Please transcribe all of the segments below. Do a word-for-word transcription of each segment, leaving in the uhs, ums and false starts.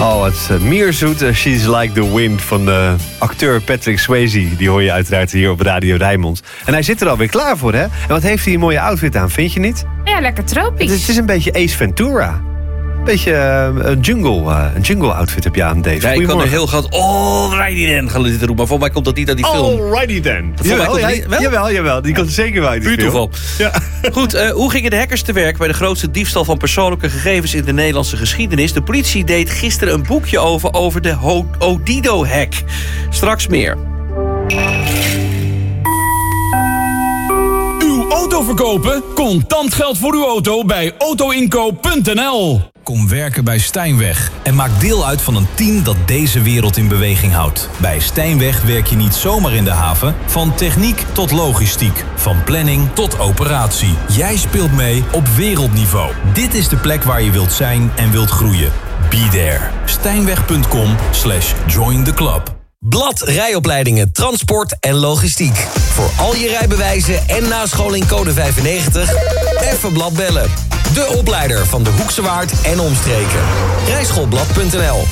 Oh, het is uh, Mierzoet. Uh, She's Like the Wind van de acteur Patrick Swayze. Die hoor je uiteraard hier op Radio Rijnmond. En hij zit er alweer klaar voor, hè? En wat heeft hij een mooie outfit aan, vind je niet? Ja, lekker tropisch. Het is, het is een beetje Ace Ventura. Een beetje uh, een jungle, uh, een jungle outfit heb je aan, Dave. Ja, ik kan er heel groot alrighty then gaan zitten roepen. Maar voor mij komt dat niet uit die film. Alrighty then. Voor mij komt ja, niet, wel? Jawel, jawel. Die komt er zeker wel uit die Puur toeval. Ja. Goed, uh, hoe gingen de hackers te werk bij de grootste diefstal van persoonlijke gegevens in de Nederlandse geschiedenis? De politie deed gisteren een boekje over over de Odido-hack. Straks meer. Auto verkopen? Contant geld voor uw auto bij autoinkoop punt n l. Kom werken bij Stijnweg en maak deel uit van een team dat deze wereld in beweging houdt. Bij Stijnweg werk je niet zomaar in de haven. Van techniek tot logistiek. Van planning tot operatie. Jij speelt mee op wereldniveau. Dit is de plek waar je wilt zijn en wilt groeien. Be there. Stijnweg punt com slash join the club. Blad rijopleidingen, transport en logistiek. Voor al je rijbewijzen en nascholing code vijfennegentig. Even Blad bellen. De opleider van de Hoekse Waard en omstreken. rijschoolblad punt n l.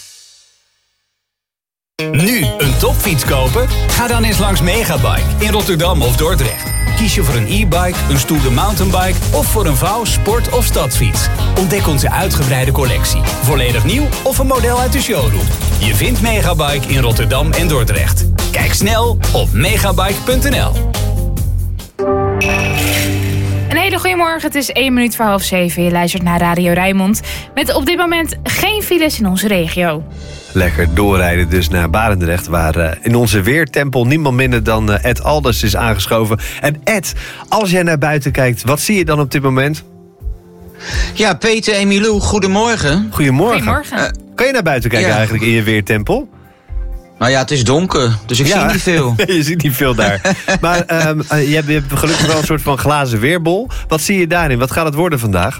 Nu een topfiets kopen? Ga dan eens langs Megabike in Rotterdam of Dordrecht. Kies je voor een e-bike, een stoere mountainbike of voor een vouw, sport- of stadsfiets. Ontdek onze uitgebreide collectie. Volledig nieuw of een model uit de showroom. Je vindt Megabike in Rotterdam en Dordrecht. Kijk snel op megabike punt n l. Een hele goede morgen, het is één minuut voor half zeven. Je luistert naar Radio Rijnmond. Met op dit moment geen files in onze regio. Lekker doorrijden dus naar Barendrecht, waar uh, in onze weertempel niemand minder dan uh, Ed Alders is aangeschoven. En Ed, als jij naar buiten kijkt, wat zie je dan op dit moment? Ja, Peter, Emilou, goedemorgen. Goedemorgen. Goedemorgen. Uh, kan je naar buiten kijken ja. eigenlijk in je weertempel? Nou ja, het is donker, dus ik ja. zie niet veel. Je ziet niet veel daar. Maar um, uh, je, hebt, je hebt gelukkig wel een soort van glazen weerbol. Wat zie je daarin? Wat gaat het worden vandaag?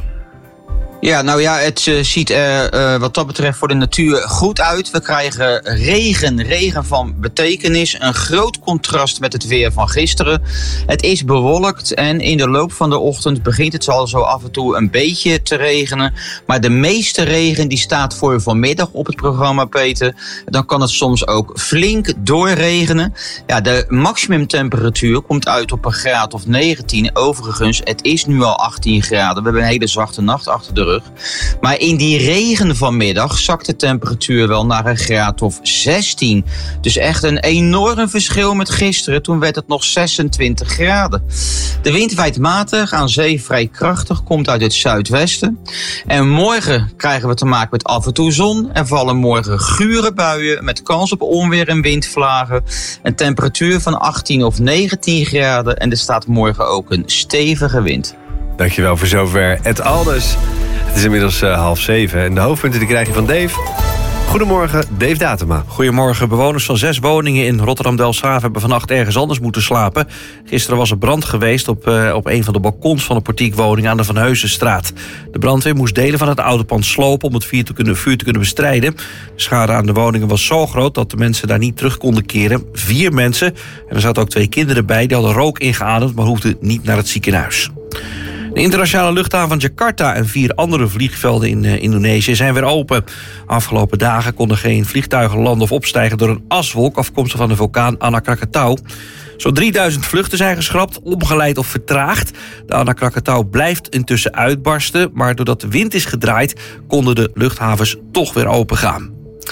Ja, nou ja, het uh, ziet er uh, wat dat betreft voor de natuur goed uit. We krijgen regen, regen van betekenis. Een groot contrast met het weer van gisteren. Het is bewolkt en in de loop van de ochtend begint het al zo af en toe een beetje te regenen. Maar de meeste regen die staat voor vanmiddag op het programma, Peter. Dan kan het soms ook flink doorregenen. Ja, de maximumtemperatuur komt uit op een graad of negentien. Overigens, het is nu al achttien graden. We hebben een hele zachte nacht achter de rug. Maar in die regen vanmiddag zakt de temperatuur wel naar een graad of zestien. Dus echt een enorm verschil met gisteren. Toen werd het nog zesentwintig graden. De wind waait matig, aan zee vrij krachtig, komt uit het zuidwesten. En morgen krijgen we te maken met af en toe zon. Er vallen morgen gure buien met kans op onweer en windvlagen. Een temperatuur van achttien of negentien graden. En er staat morgen ook een stevige wind. Dankjewel voor zover, Ed Alders. Het is inmiddels uh, half zeven en de hoofdpunten die krijg je van Dave. Goedemorgen, Dave Datema. Goedemorgen. Bewoners van zes woningen in Rotterdam-Delfshaven hebben vannacht ergens anders moeten slapen. Gisteren was er brand geweest op, uh, op een van de balkons van een portiekwoning aan de Van Heusenstraat. De brandweer moest delen van het oude pand slopen om het vuur te kunnen, vuur te kunnen bestrijden. De schade aan de woningen was zo groot dat de mensen daar niet terug konden keren. Vier mensen, en er zaten ook twee kinderen bij, die hadden rook ingeademd, maar hoefden niet naar het ziekenhuis. De internationale luchthaven van Jakarta en vier andere vliegvelden in uh, Indonesië zijn weer open. Afgelopen dagen konden geen vliegtuigen landen of opstijgen door een aswolk afkomstig van de vulkaan Anak Krakatau. Zo'n drieduizend vluchten zijn geschrapt, omgeleid of vertraagd. De Anak Krakatau blijft intussen uitbarsten, maar doordat de wind is gedraaid konden de luchthavens toch weer open gaan.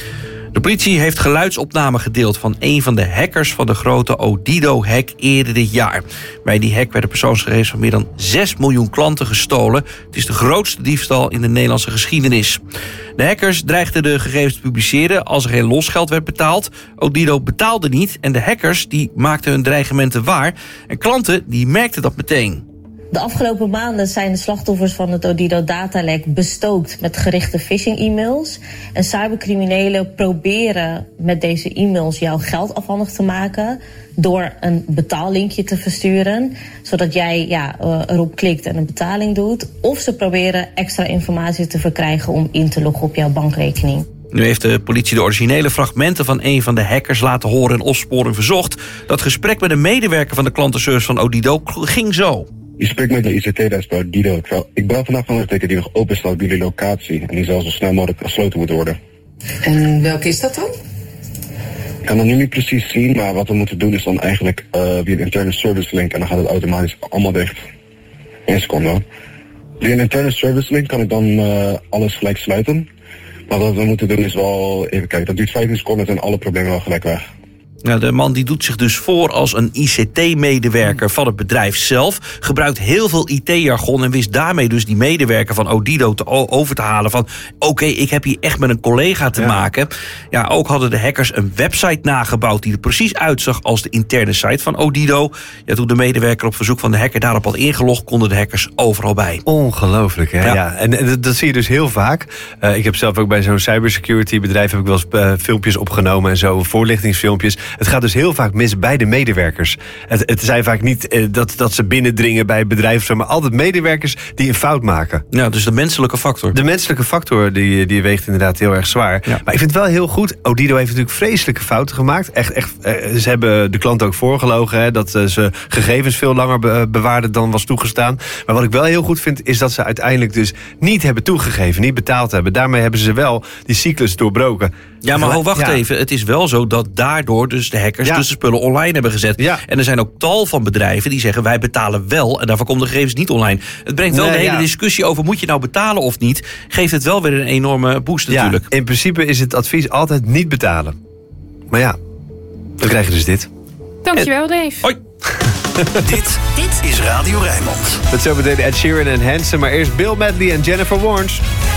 De politie heeft geluidsopnamen gedeeld van een van de hackers van de grote Odido-hack eerder dit jaar. Bij die hack werden persoonsgegevens van meer dan zes miljoen klanten gestolen. Het is de grootste diefstal in de Nederlandse geschiedenis. De hackers dreigden de gegevens te publiceren als er geen losgeld werd betaald. Odido betaalde niet en de hackers die maakten hun dreigementen waar. En klanten die merkten dat meteen. De afgelopen maanden zijn de slachtoffers van het Odido-datalek bestookt met gerichte phishing-e-mails. En cybercriminelen proberen met deze e-mails jouw geld afhandig te maken door een betaallinkje te versturen, zodat jij ja, erop klikt en een betaling doet. Of ze proberen extra informatie te verkrijgen om in te loggen op jouw bankrekening. Nu heeft de politie de originele fragmenten van een van de hackers laten horen en opsporing verzocht. Dat gesprek met een medewerker van de klantenservice van Odido ging zo. Je spreekt met de I C T-desk bij Odido. Ik bel vandaag van een teken die nog open staat op jullie locatie. En die zal zo snel mogelijk gesloten moeten worden. En welke is dat dan? Ik kan het nu niet precies zien, maar wat we moeten doen is dan eigenlijk uh, via een interne service link en dan gaat het automatisch allemaal dicht. Eén seconde. Via een interne service link kan ik dan uh, alles gelijk sluiten. Maar wat we moeten doen is wel, even kijken, dat duurt vijftien seconden en alle problemen wel gelijk weg. Ja, de man die doet zich dus voor als een I C T-medewerker van het bedrijf zelf. Gebruikt heel veel I T-jargon en wist daarmee dus die medewerker van Odido te over te halen van oké, okay, ik heb hier echt met een collega te ja. maken. Ja, ook hadden de hackers een website nagebouwd die er precies uitzag als de interne site van Odido. Ja, toen de medewerker op verzoek van de hacker daarop had ingelogd, konden de hackers overal bij. Ongelooflijk, hè? Ja. ja. En, en dat zie je dus heel vaak. Uh, ik heb zelf ook bij zo'n cybersecurity bedrijf heb ik wel eens uh, filmpjes opgenomen en zo, voorlichtingsfilmpjes. Het gaat dus heel vaak mis bij de medewerkers. Het, het zijn vaak niet uh, dat, dat ze binnendringen bij het bedrijf, maar altijd medewerkers die een fout maken. Ja, dus de menselijke factor. De menselijke factor die, die weegt inderdaad heel erg zwaar. Ja. Maar ik vind het wel heel goed. Odido heeft natuurlijk vreselijke fouten gemaakt. Echt, echt, uh, ze hebben de klant ook voorgelogen, hè, dat uh, ze gegevens veel langer be- bewaarden dan was toegestaan. Maar wat ik wel heel goed vind, is dat ze uiteindelijk dus niet hebben toegegeven, niet betaald hebben. Daarmee hebben ze wel die cyclus doorbroken. Ja, maar ho, wacht ja. even. Het is wel zo dat daardoor dus de hackers ja. dus de spullen online hebben gezet. Ja. En er zijn ook tal van bedrijven die zeggen wij betalen wel en daarvoor komen de gegevens niet online. Het brengt wel nee, de hele ja. discussie over moet je nou betalen of niet. Geeft het wel weer een enorme boost natuurlijk. Ja, in principe is het advies altijd niet betalen. Maar ja, dan krijg je dus dit. Dankjewel, Dave. Hoi. dit, dit is Radio Rijnmond. Met zometeen Ed Sheeran en Hanson, maar eerst Bill Medley en Jennifer Warnes.